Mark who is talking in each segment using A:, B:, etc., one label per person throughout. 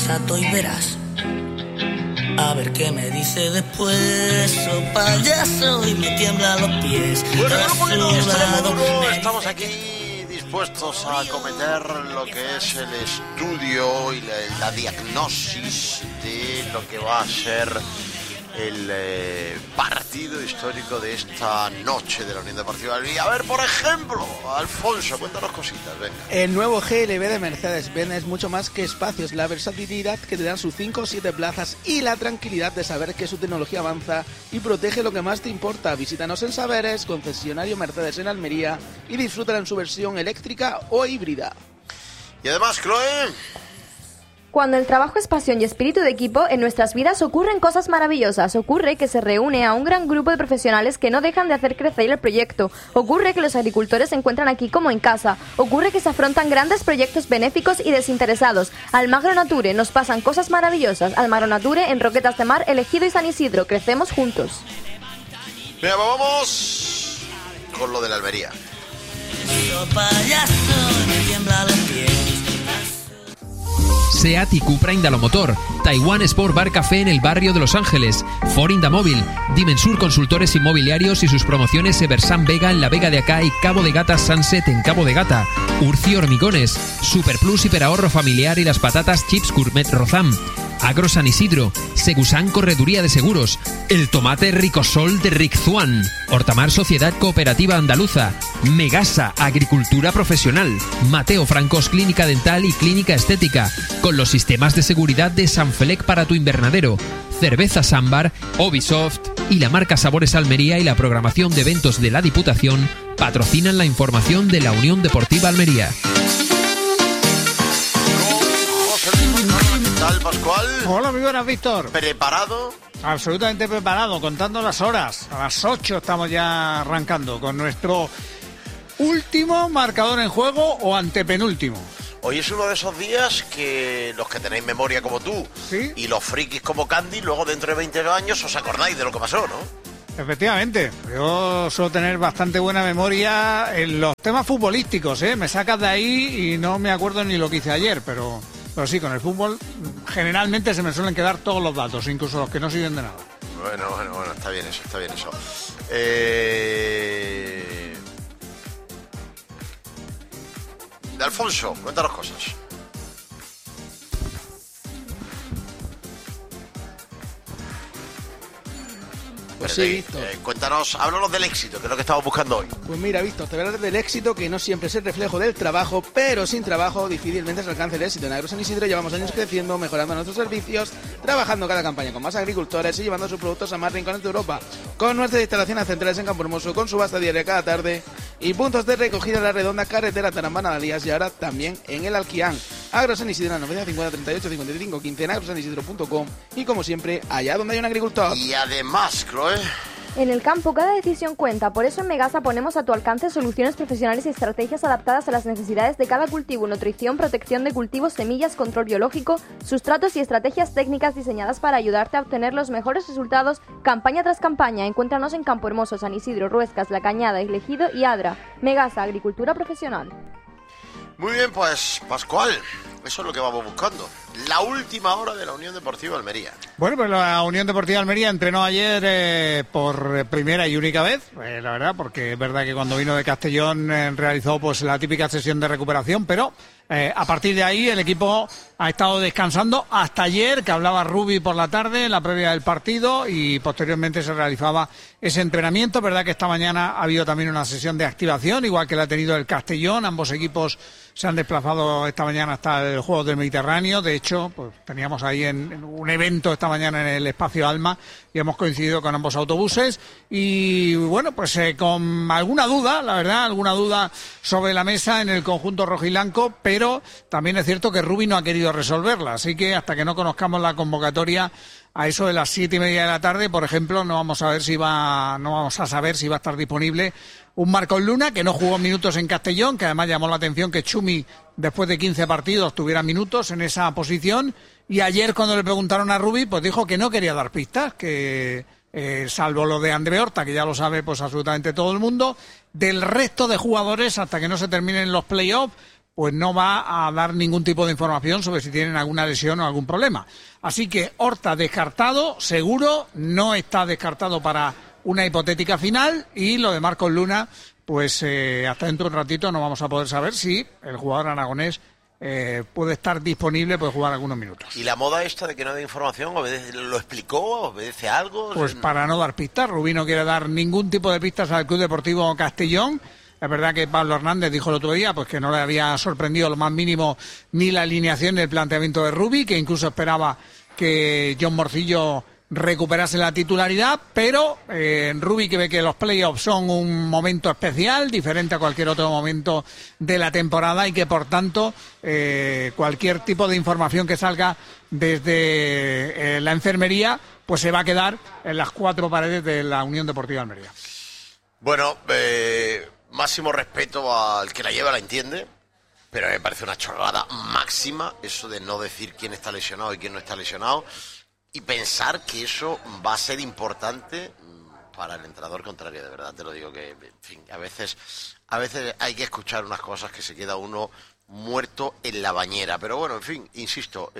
A: sensato y verás. A ver qué me dice después, oh payaso, y me tiemblan los pies.
B: Bueno, Extremadura, estamos aquí dispuestos a acometer lo que es el estudio y la diagnosis de lo que va a ser el partido histórico de esta noche de la Unión Deportiva Almería. A ver, por ejemplo, Alfonso, cuéntanos cositas, venga.
C: El nuevo GLB de Mercedes-Benz es mucho más que espacios, la versatilidad que te dan sus 5 o 7 plazas y la tranquilidad de saber que su tecnología avanza y protege lo que más te importa. Visítanos en Saberes, concesionario Mercedes en Almería, y disfrútala en su versión eléctrica o híbrida.
B: Y además, Chloe,
D: cuando el trabajo es pasión y espíritu de equipo, en nuestras vidas ocurren cosas maravillosas. Ocurre que se reúne a un gran grupo de profesionales que no dejan de hacer crecer el proyecto. Ocurre que los agricultores se encuentran aquí como en casa. Ocurre que se afrontan grandes proyectos benéficos y desinteresados. Almagro Nature nos pasan cosas maravillosas. Almagro Nature en Roquetas de Mar, El Ejido y San Isidro. Crecemos juntos.
B: mira, vamos con lo de la Almería.
A: Oh payaso, me tiemblan los pies.
E: SEAT y Cupra Indalomotor, Taiwan Sport Bar Café en el barrio de Los Ángeles, Ford Indamóvil, Dimensur Consultores Inmobiliarios y sus promociones Eversan Vega en la Vega de Acá y Cabo de Gata Sunset en Cabo de Gata, Urci Hormigones, Superplus Hiperahorro Familiar y las patatas Chips Gourmet Rozam, Agro San Isidro, Segusan Correduría de Seguros, el tomate Ricosol de Riczuan, Hortamar Sociedad Cooperativa Andaluza, Megasa Agricultura Profesional, Mateo Francos Clínica Dental y Clínica Estética, con los sistemas de seguridad de Sanfelec para tu invernadero, Cerveza Sambar, Ubisoft y la marca Sabores Almería y la programación de eventos de la Diputación patrocinan la información de la Unión Deportiva Almería.
B: ¿Qué tal, Pascual?
F: Hola, muy buenas, Víctor.
B: ¿Preparado?
F: Absolutamente preparado, contando las horas. A las 8 estamos ya arrancando con nuestro último marcador en juego o antepenúltimo.
B: Hoy es uno de esos días que los que tenéis memoria como tú,
F: ¿sí?,
B: y los frikis como Candy, luego dentro de 20 años os acordáis de lo que pasó, ¿no?
F: Efectivamente, yo suelo tener bastante buena memoria en los temas futbolísticos, ¿eh? Me sacas de ahí y no me acuerdo ni lo que hice ayer, pero sí, con el fútbol generalmente se me suelen quedar todos los datos, incluso los que no sirven de nada.
B: Bueno, está bien eso. De Alfonso, cuéntanos cosas.
C: Pues sí, Víctor.
B: Cuéntanos, háblanos del éxito, que es lo que estamos buscando hoy.
C: Pues mira, Víctor, te voy a hablar del éxito, que no siempre es el reflejo del trabajo, pero sin trabajo difícilmente se alcanza el éxito. En Agro San Isidro llevamos años creciendo, mejorando nuestros servicios, trabajando cada campaña con más agricultores y llevando sus productos a más rincones de Europa. Con nuestras instalaciones centrales en Campo Hermoso, con subasta diaria cada tarde y puntos de recogida en la redonda carretera Tarambana-Dalías y ahora también en el Alquián. Agro San Isidro, 950 38 55 15 en agrosanisidro.com y como siempre, allá donde hay un agricultor.
B: Y además, Chloe,
D: En el campo, cada decisión cuenta. Por eso en Megasa ponemos a tu alcance soluciones profesionales y estrategias adaptadas a las necesidades de cada cultivo. Nutrición, protección de cultivos, semillas, control biológico, sustratos y estrategias técnicas diseñadas para ayudarte a obtener los mejores resultados campaña tras campaña. Encuéntranos en Campo Hermoso, San Isidro, Ruescas, La Cañada, El Ejido y Adra. Megasa, agricultura profesional.
B: muy bien, pues Pascual, eso es lo que vamos buscando. La última hora de la Unión Deportiva Almería.
F: Bueno, pues la Unión Deportiva Almería entrenó ayer por primera y única vez, la verdad, porque es verdad que cuando vino de Castellón realizó pues la típica sesión de recuperación, pero a partir de ahí el equipo ha estado descansando hasta ayer, que hablaba Rubi por la tarde, en la previa del partido, y posteriormente se realizaba ese entrenamiento. Es verdad que esta mañana ha habido también una sesión de activación, igual que la ha tenido el Castellón. Ambos equipos se han desplazado esta mañana hasta el Juegos del Mediterráneo. De hecho, pues teníamos ahí en un evento esta mañana en el Espacio Alma y hemos coincidido con ambos autobuses. Y bueno, pues con alguna duda, la verdad, alguna duda sobre la mesa en el conjunto rojiblanco, pero también es cierto que Rubi no ha querido resolverla. Así que hasta que no conozcamos la convocatoria a eso de las 7:30 de la tarde, por ejemplo, no vamos a saber si va a estar disponible un Marcos Luna, que no jugó minutos en Castellón, que además llamó la atención que Chumi, después de 15 partidos, tuviera minutos en esa posición. Y ayer, cuando le preguntaron a Rubi, pues dijo que no quería dar pistas, que salvo lo de André Horta, que ya lo sabe pues absolutamente todo el mundo, del resto de jugadores, hasta que no se terminen los playoffs, pues no va a dar ningún tipo de información sobre si tienen alguna lesión o algún problema. Así que Horta descartado, seguro, no está descartado para una hipotética final, y lo de Marcos Luna, pues hasta dentro de un ratito no vamos a poder saber si el jugador aragonés puede estar disponible, puede jugar algunos minutos.
B: ¿Y la moda esta de que no dé información, lo explicó, obedece a algo?
F: Pues para no dar pistas, Rubí no quiere dar ningún tipo de pistas al Club Deportivo Castellón. Es verdad que Pablo Hernández dijo el otro día pues que no le había sorprendido lo más mínimo ni la alineación ni el planteamiento de Rubí, que incluso esperaba que John Morcillo recuperase la titularidad, pero Rubí, que ve que los playoffs son un momento especial, diferente a cualquier otro momento de la temporada, y que por tanto cualquier tipo de información que salga desde la enfermería pues se va a quedar en las cuatro paredes de la Unión Deportiva Almería.
B: Bueno, máximo respeto al que la lleva, la entiende, pero me parece una chorrada máxima eso de no decir quién está lesionado y quién no está lesionado, y pensar que eso va a ser importante para el entrenador contrario. De verdad te lo digo, que en fin, a veces hay que escuchar unas cosas que se queda uno muerto en la bañera. Pero bueno, en fin, insisto,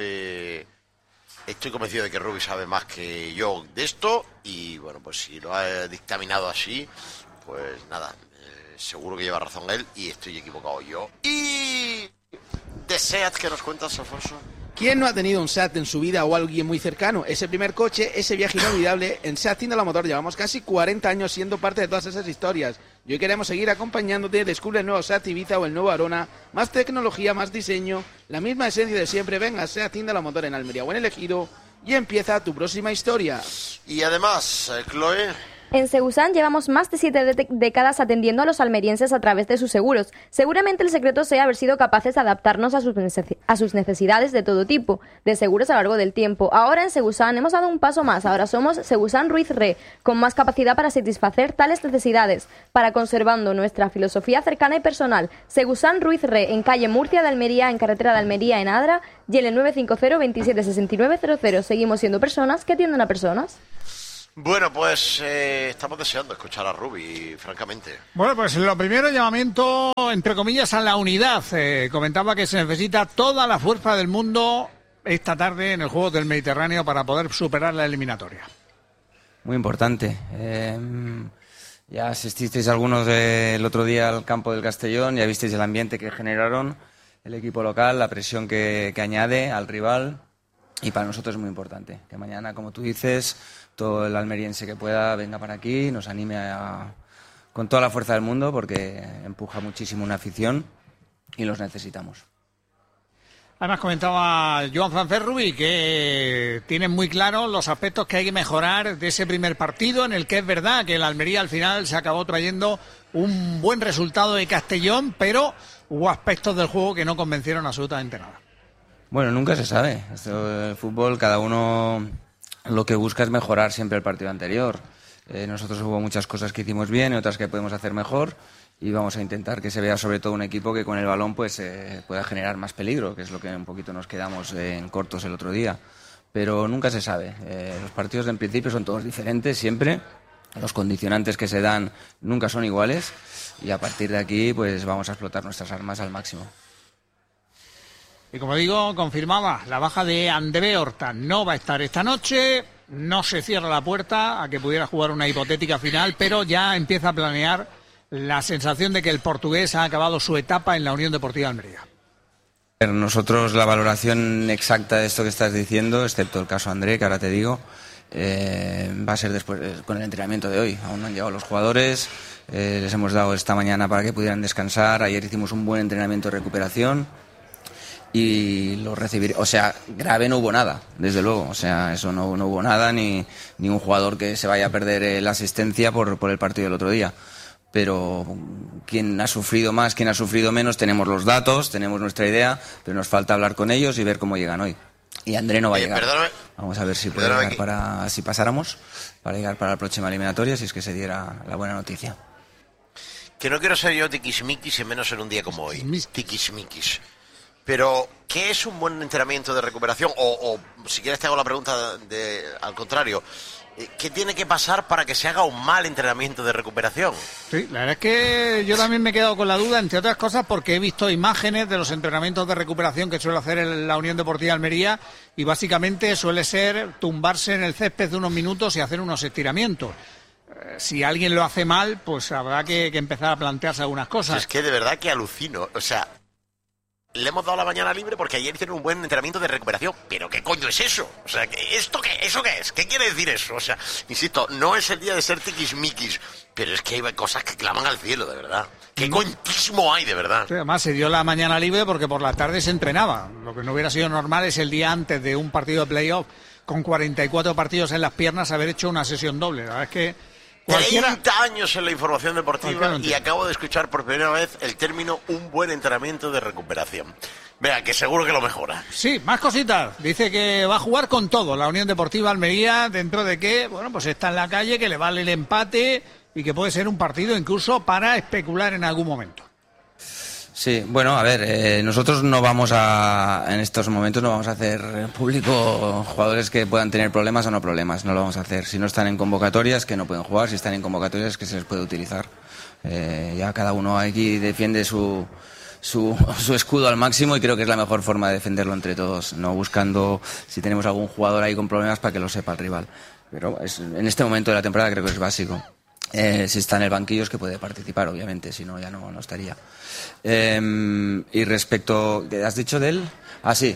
B: estoy convencido de que Rubí sabe más que yo de esto, y bueno, pues si lo ha dictaminado así, pues nada, seguro que lleva razón él y estoy equivocado yo. Y de SEAT, ¿qué nos cuentas, Alfonso?
C: ¿Quién no ha tenido un SEAT en su vida o alguien muy cercano? Ese primer coche, ese viaje inolvidable. En SEAT Tindala Motor llevamos casi 40 años siendo parte de todas esas historias. Y hoy queremos seguir acompañándote. Descubre el nuevo SEAT Ibiza o el nuevo Arona. Más tecnología, más diseño, la misma esencia de siempre. Venga, SEAT Tindala Motor en Almería o en El Ejido y empieza tu próxima historia.
B: Y además, Chloe...
D: En Segusan llevamos más de 7 décadas atendiendo a los almerienses a través de sus seguros. Seguramente el secreto sea haber sido capaces de adaptarnos a sus necesidades de todo tipo, de seguros a lo largo del tiempo. Ahora en Segusan hemos dado un paso más. Ahora somos Segusan Ruiz Re, con más capacidad para satisfacer tales necesidades, para conservando nuestra filosofía cercana y personal. Segusan Ruiz Re, en calle Murcia de Almería, en carretera de Almería, en Adra, y el 950 27 6900. Seguimos siendo personas que atienden a personas.
B: Bueno, pues estamos deseando escuchar a Rubí, francamente.
F: Bueno, pues lo primero, llamamiento, entre comillas, a la unidad. Comentaba que se necesita toda la fuerza del mundo esta tarde en el Juego del Mediterráneo para poder superar la eliminatoria.
G: Muy importante. Ya asististeis algunos el otro día al campo del Castellón, ya visteis el ambiente que generaron el equipo local, la presión que añade al rival, y para nosotros es muy importante que mañana, como tú dices, todo el almeriense que pueda venga para aquí, nos anime con toda la fuerza del mundo, porque empuja muchísimo una afición y los necesitamos.
F: Además comentaba Joan Francés Rubí que tienen muy claros los aspectos que hay que mejorar de ese primer partido, en el que es verdad que el Almería al final se acabó trayendo un buen resultado de Castellón, pero hubo aspectos del juego que no convencieron absolutamente nada.
G: Bueno, nunca se sabe. El fútbol, cada uno lo que busca es mejorar siempre el partido anterior. Nosotros hubo muchas cosas que hicimos bien y otras que podemos hacer mejor, y vamos a intentar que se vea sobre todo un equipo que con el balón pues pueda generar más peligro, que es lo que un poquito nos quedamos en cortos el otro día. Pero nunca se sabe. Los partidos en principio son todos diferentes siempre. Los condicionantes que se dan nunca son iguales, y a partir de aquí pues vamos a explotar nuestras armas al máximo.
F: Y como digo, confirmaba la baja de André Horta. No va a estar esta noche, no se cierra la puerta a que pudiera jugar una hipotética final, pero ya empieza a planear la sensación de que el portugués ha acabado su etapa en la Unión Deportiva Almería.
G: Nosotros la valoración exacta de esto que estás diciendo, excepto el caso André, que ahora te digo, va a ser después con el entrenamiento de hoy. Aún no han llegado los jugadores, les hemos dado esta mañana para que pudieran descansar. Ayer hicimos un buen entrenamiento de recuperación y lo recibir, o sea, grave no hubo nada, desde luego, o sea, eso no hubo nada, ni un jugador que se vaya a perder la asistencia por el partido del otro día. Pero quién ha sufrido más, quién ha sufrido menos, tenemos los datos, tenemos nuestra idea, pero nos falta hablar con ellos y ver cómo llegan hoy. Y André no va a llegar.
B: Perdóname.
G: Vamos a ver si puede llegar si pasáramos, para llegar para la próxima eliminatoria, si es que se diera la buena noticia.
B: Que no quiero ser yo tiquismiquis, y menos en un día como hoy. Tiquismiquis. Pero, ¿qué es un buen entrenamiento de recuperación? O si quieres te hago la pregunta al contrario. ¿Qué tiene que pasar para que se haga un mal entrenamiento de recuperación?
F: Sí, la verdad es que yo también me he quedado con la duda, entre otras cosas porque he visto imágenes de los entrenamientos de recuperación que suele hacer la Unión Deportiva Almería y básicamente suele ser tumbarse en el césped de unos minutos y hacer unos estiramientos. Si alguien lo hace mal, pues habrá que empezar a plantearse algunas cosas.
B: Es que de verdad que alucino, o sea... Le hemos dado la mañana libre porque ayer hicieron un buen entrenamiento de recuperación. ¿Pero qué coño es eso? O sea, ¿eso qué es? ¿Qué quiere decir eso? O sea, insisto, no es el día de ser tiquismiquis, pero es que hay cosas que claman al cielo, de verdad. ¿Qué coñísimo hay, de verdad?
F: Sí, además se dio la mañana libre porque por la tarde se entrenaba. Lo que no hubiera sido normal es el día antes de un partido de playoff con 44 partidos en las piernas haber hecho una sesión doble. La verdad es que...
B: 30 años en la información deportiva y acabo de escuchar por primera vez el término un buen entrenamiento de recuperación. Vea, que seguro que lo mejora.
F: Sí, más cositas. Dice que va a jugar con todo la Unión Deportiva Almería, dentro de que, bueno, pues está en la calle, que le vale el empate y que puede ser un partido incluso para especular en algún momento.
G: Sí, bueno, a ver, nosotros en estos momentos no vamos a hacer público jugadores que puedan tener problemas o no problemas, no lo vamos a hacer. Si no están en convocatorias, que no pueden jugar, si están en convocatorias, que se les puede utilizar. Ya cada uno aquí defiende su escudo al máximo y creo que es la mejor forma de defenderlo entre todos, no buscando si tenemos algún jugador ahí con problemas para que lo sepa el rival. Pero en este momento de la temporada creo que es básico. Si está en el banquillo es que puede participar, obviamente, si no ya no estaría. Y respecto, ¿qué has dicho de él? Ah, sí.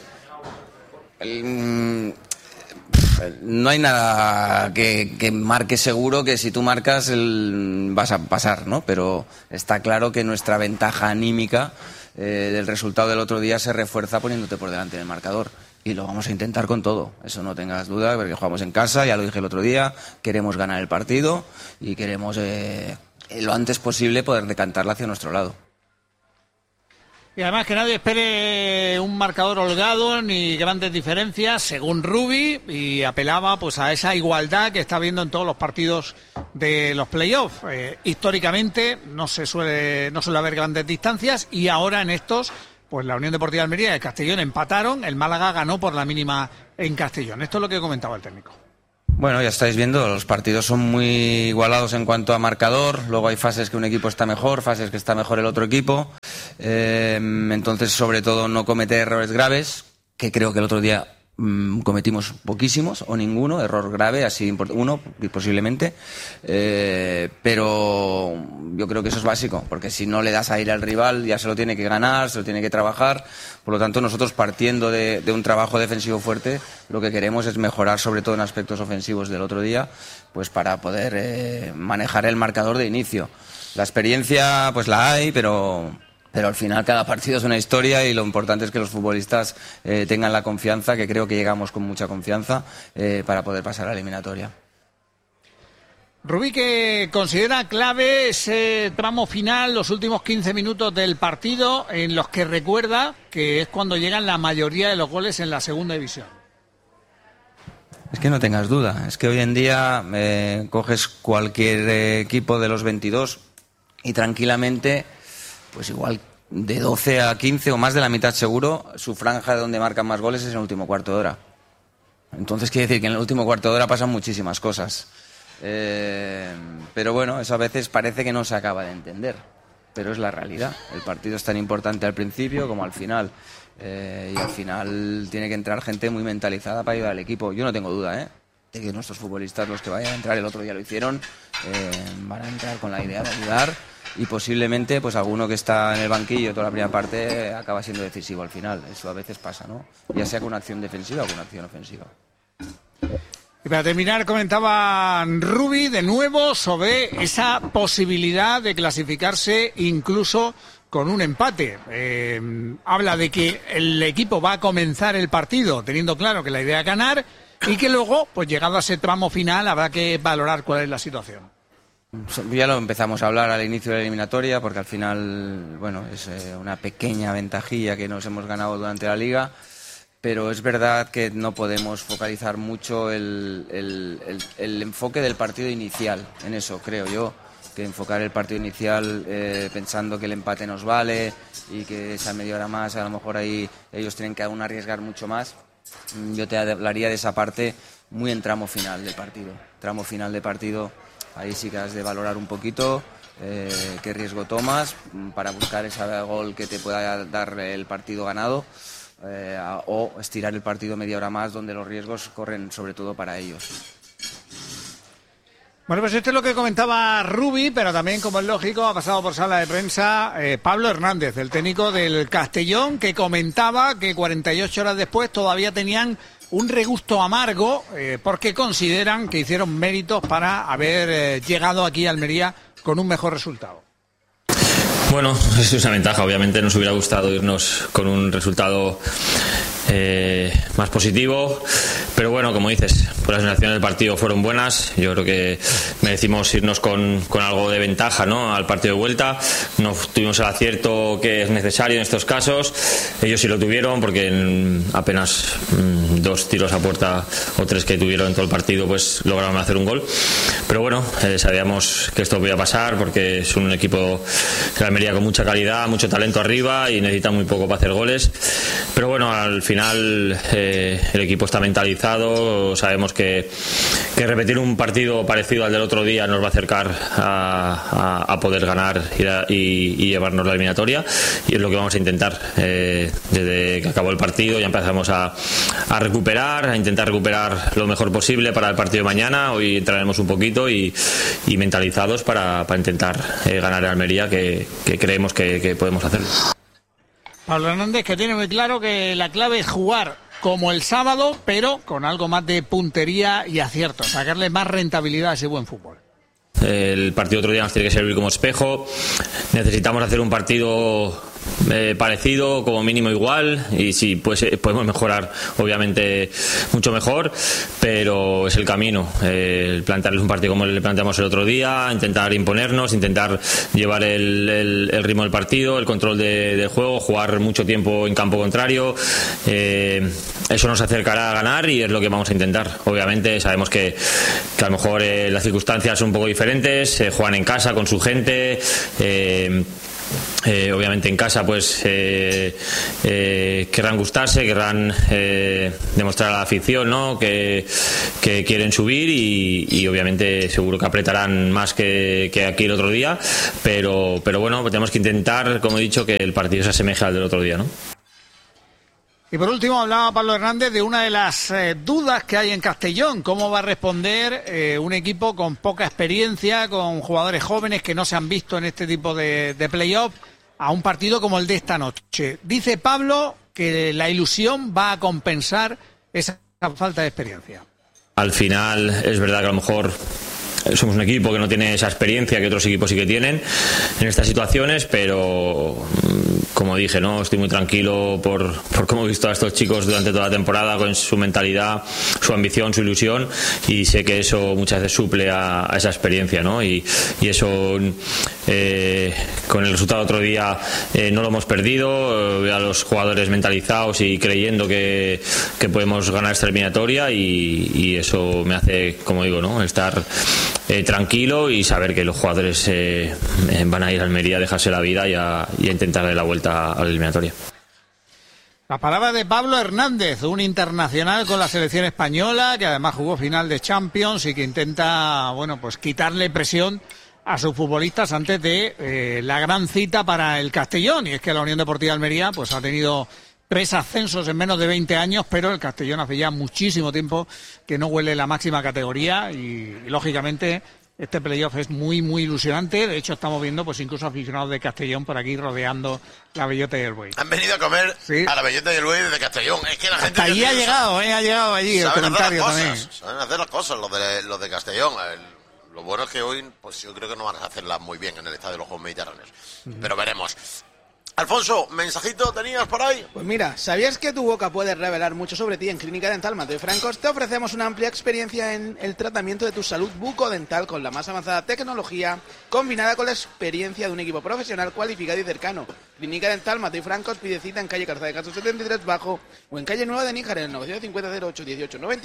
G: No hay nada que marque seguro que si tú marcas vas a pasar, ¿no? Pero está claro que nuestra ventaja anímica del resultado del otro día se refuerza poniéndote por delante del marcador. Y lo vamos a intentar con todo, eso no tengas duda, porque jugamos en casa, ya lo dije el otro día, queremos ganar el partido y queremos lo antes posible poder decantarla hacia nuestro lado.
F: Y además que nadie espere un marcador holgado ni grandes diferencias, según Rubi, y apelaba pues a esa igualdad que está viendo en todos los partidos de los playoffs. Históricamente no suele haber grandes distancias y ahora en estos... Pues la Unión Deportiva Almería y el Castellón empataron, el Málaga ganó por la mínima en Castellón. Esto es lo que comentaba el técnico.
G: Bueno, ya estáis viendo, los partidos son muy igualados en cuanto a marcador, luego hay fases que un equipo está mejor, fases que está mejor el otro equipo, entonces sobre todo no cometer errores graves, que creo que el otro día cometimos poquísimos o ninguno, error grave, así uno posiblemente, pero yo creo que eso es básico, porque si no le das aire al rival ya se lo tiene que ganar, se lo tiene que trabajar, por lo tanto nosotros partiendo de un trabajo defensivo fuerte, lo que queremos es mejorar sobre todo en aspectos ofensivos del otro día, pues para poder manejar el marcador de inicio. La experiencia pues la hay, pero al final cada partido es una historia y lo importante es que los futbolistas tengan la confianza, que creo que llegamos con mucha confianza para poder pasar a la eliminatoria.
F: Rubí, que considera clave ese tramo final, los últimos 15 minutos del partido, en los que recuerda que es cuando llegan la mayoría de los goles en la segunda división.
G: Es que no tengas duda, es que hoy en día coges cualquier equipo de los 22 y tranquilamente... Pues igual de 12 a 15 o más de la mitad seguro, su franja de donde marcan más goles es en el último cuarto de hora. Entonces quiere decir que en el último cuarto de hora pasan muchísimas cosas. Pero bueno, eso a veces parece que no se acaba de entender. Pero es la realidad. El partido es tan importante al principio como al final. Y al final tiene que entrar gente muy mentalizada para ayudar al equipo. Yo no tengo duda, de que nuestros futbolistas, los que vayan a entrar, el otro día lo hicieron, van a entrar con la idea de ayudar. Y posiblemente pues alguno que está en el banquillo toda la primera parte acaba siendo decisivo al final. Eso a veces pasa, ¿no? Ya sea con una acción defensiva o con una acción ofensiva.
F: Y para terminar, comentaba Rubi de nuevo sobre esa posibilidad de clasificarse incluso con un empate. Habla de que el equipo va a comenzar el partido teniendo claro que la idea es ganar y que luego, pues llegado a ese tramo final, habrá que valorar cuál es la situación.
G: Ya lo empezamos a hablar al inicio de la eliminatoria porque al final, bueno, es una pequeña ventajilla que nos hemos ganado durante la Liga, pero es verdad que no podemos focalizar mucho el enfoque del partido inicial en eso, creo yo, que enfocar el partido inicial pensando que el empate nos vale y que esa media hora más a lo mejor ahí ellos tienen que aún arriesgar mucho más. yo te hablaría de esa parte muy en tramo final de partido. Tramo final de partido, ahí sí que has de valorar un poquito qué riesgo tomas para buscar ese gol que te pueda dar el partido ganado, o estirar el partido media hora más, donde los riesgos corren sobre todo para ellos.
F: Bueno, pues esto es lo que comentaba Rubi, pero también, como es lógico, ha pasado por sala de prensa Pablo Hernández, el técnico del Castellón, que comentaba que 48 horas después todavía tenían un regusto amargo, porque consideran que hicieron méritos para haber llegado aquí a Almería con un mejor resultado.
H: Bueno, es una ventaja. Obviamente nos hubiera gustado irnos con un resultado más positivo, pero bueno, como dices, pues las sensaciones del partido fueron buenas. Yo creo que merecimos irnos con algo de ventaja, ¿no?, al partido de vuelta. No tuvimos el acierto que es necesario en estos casos. Ellos sí lo tuvieron, porque en apenas 2 tiros a puerta o 3 que tuvieron en todo el partido, pues lograron hacer un gol. Pero bueno, sabíamos que esto podía pasar, porque es un equipo de Almería con mucha calidad, mucho talento arriba, y necesita muy poco para hacer goles. Pero bueno, al final el equipo está mentalizado. Sabemos que repetir un partido parecido al del otro día nos va a acercar a poder ganar y llevarnos la eliminatoria, y es lo que vamos a intentar. Desde que acabó el partido ya empezamos a recuperar, a intentar recuperar lo mejor posible para el partido de mañana. Hoy entraremos un poquito y mentalizados para intentar ganar a Almería, que creemos que podemos hacerlo.
F: Pablo Hernández, que tiene muy claro que la clave es jugar como el sábado, pero con algo más de puntería y acierto, sacarle más rentabilidad a ese buen fútbol.
H: El partido otro día nos tiene que servir como espejo. Necesitamos hacer un partido parecido, como mínimo igual, y si pues podemos mejorar, obviamente mucho mejor, pero es el camino. Plantearles un partido como le planteamos el otro día, intentar imponernos, intentar llevar el ritmo del partido, el control del juego, jugar mucho tiempo en campo contrario. Eso nos acercará a ganar, y es lo que vamos a intentar. Obviamente sabemos que a lo mejor las circunstancias son un poco diferentes, juegan en casa con su gente. Obviamente en casa pues querrán gustarse, querrán demostrar a la afición, ¿no?, que quieren subir, y obviamente seguro que apretarán más que aquí el otro día, pero bueno, pues tenemos que intentar, como he dicho, que el partido se asemeje al del otro día, ¿no?
F: Y por último hablaba Pablo Hernández de una de las dudas que hay en Castellón: cómo va a responder un equipo con poca experiencia, con jugadores jóvenes que no se han visto en este tipo de play-off, a un partido como el de esta noche. Dice Pablo que la ilusión va a compensar esa falta de experiencia.
H: Al final es verdad que a lo mejor somos un equipo que no tiene esa experiencia que otros equipos sí que tienen en estas situaciones, pero como dije, no estoy muy tranquilo por cómo he visto a estos chicos durante toda la temporada, con su mentalidad, su ambición, su ilusión, y sé que eso muchas veces suple a esa experiencia, ¿no? Y eso con el resultado otro día no lo hemos perdido. A los jugadores mentalizados y creyendo que podemos ganar esta eliminatoria, y eso me hace, como digo, ¿no?, estar tranquilo y saber que los jugadores van a ir a Almería a dejarse la vida y a intentar darle la vuelta a la eliminatoria.
F: La palabra de Pablo Hernández, un internacional con la selección española, que además jugó final de Champions y que intenta, bueno, pues quitarle presión a sus futbolistas antes de la gran cita para el Castellón. Y es que la Unión Deportiva Almería pues ha tenido 3 ascensos en menos de 20 años, pero el Castellón hace ya muchísimo tiempo que no huele la máxima categoría, y lógicamente este playoff es muy, muy ilusionante. De hecho, estamos viendo pues incluso aficionados de Castellón por aquí rodeando la Bellota y el Buey.
B: Han venido a comer a la Bellota y el Buey desde Castellón. Es que la gente...
F: Hasta allí ha llegado allí el comentario también.
B: Saben hacer las cosas los de Castellón. Lo bueno es que hoy, pues yo creo que no van a hacerlas muy bien en el Estadio de los Juegos Mediterráneos. Pero veremos. Alfonso, ¿mensajito tenías por ahí?
C: Pues mira, ¿sabías que tu boca puede revelar mucho sobre ti? En Clínica Dental Mateo y Francos te ofrecemos una amplia experiencia en el tratamiento de tu salud bucodental, con la más avanzada tecnología combinada con la experiencia de un equipo profesional cualificado y cercano. Clínica Dental Mateo y Francos, pide cita en calle Calzada de Castro 73 Bajo o en calle Nueva de Níjar en el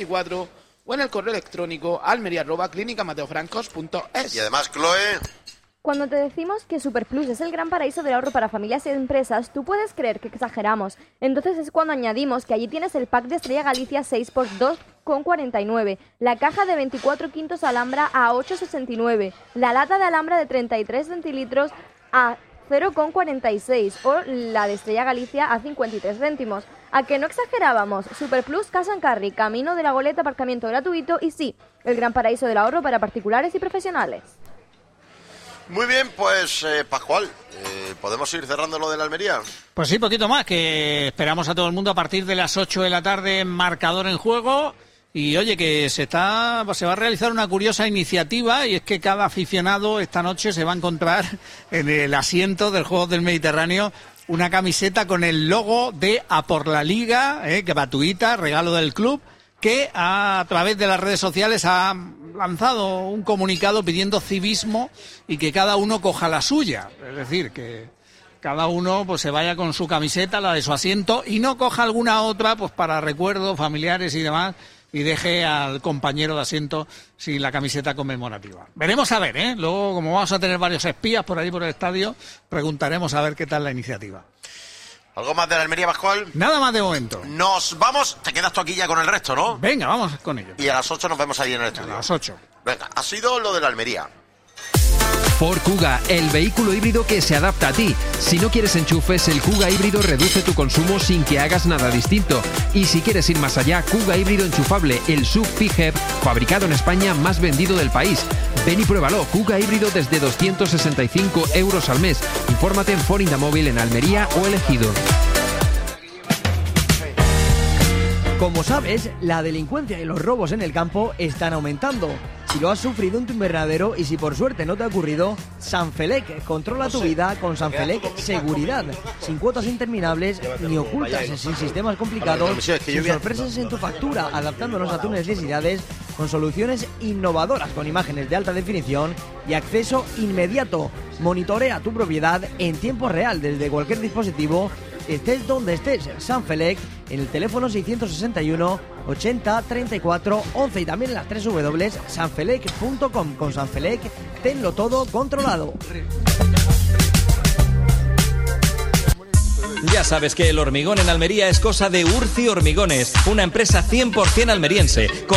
C: 950-08-1894 o en el correo electrónico almeria@clinicamateofrancos.es.
B: Y además, Chloe,
D: Cuando te decimos que Superplus es el gran paraíso del ahorro para familias y empresas, tú puedes creer que exageramos. Entonces es cuando añadimos que allí tienes el pack de Estrella Galicia 6 por 2,49, la caja de 24 quintos Alhambra a 8,69, la lata de Alhambra de 33 centilitros a 0,46 o la de Estrella Galicia a 53 céntimos. ¿A que no exagerábamos? Superplus Cash and Carry, camino de la Goleta, aparcamiento gratuito y sí, el gran paraíso del ahorro para particulares y profesionales.
B: Muy bien, pues Pascual, ¿podemos ir cerrando lo de la Almería?
F: Pues sí, poquito más, que esperamos a todo el mundo a partir de las 8 de la tarde, marcador en juego. Y oye, que se va a realizar una curiosa iniciativa, y es que cada aficionado esta noche se va a encontrar en el asiento del Juegos del Mediterráneo una camiseta con el logo de A por la Liga, gratuita, regalo del club, que a través de las redes sociales ha lanzado un comunicado pidiendo civismo y que cada uno coja la suya. Es decir, que cada uno pues se vaya con su camiseta, la de su asiento, y no coja alguna otra pues para recuerdos familiares y demás, y deje al compañero de asiento sin la camiseta conmemorativa. Veremos a ver, luego, como vamos a tener varios espías por ahí por el estadio, preguntaremos a ver qué tal la iniciativa.
B: ¿Algo más de la Almería, Pascual?
F: Nada más de momento.
B: Nos vamos, te quedas tú aquí ya con el resto, ¿no?
F: Venga, vamos con ello.
B: Y a las 8 nos vemos ahí en el estudio.
F: A las 8.
B: Venga, ha sido lo de la Almería.
E: Ford Kuga, el vehículo híbrido que se adapta a ti. Si no quieres enchufes, el Kuga híbrido reduce tu consumo sin que hagas nada distinto. Y si quieres ir más allá, Kuga híbrido enchufable, el SUV PHEV, fabricado en España, más vendido del país. Ven y pruébalo, Kuga híbrido desde 265 euros al mes. Infórmate en Ford Indamóvil en Almería o El Ejido.
I: Como sabes, la delincuencia y los robos en el campo están aumentando. Si lo has sufrido en tu invernadero y si por suerte no te ha ocurrido, Sanfelec controla tu vida con Sanfelec Seguridad. Sin cuotas interminables ni ocultas, sin sistemas complicados, sin sorpresas en tu factura, adaptándonos a tus necesidades con soluciones innovadoras con imágenes de alta definición y acceso inmediato. Monitorea tu propiedad en tiempo real desde cualquier dispositivo, estés donde estés. Sanfelec en el teléfono 661 80 34 11 y también en las www.sanfelec.com. Con Sanfelec, tenlo todo controlado.
J: Ya sabes que el hormigón en Almería es cosa de Urci Hormigones, una empresa 100% almeriense, con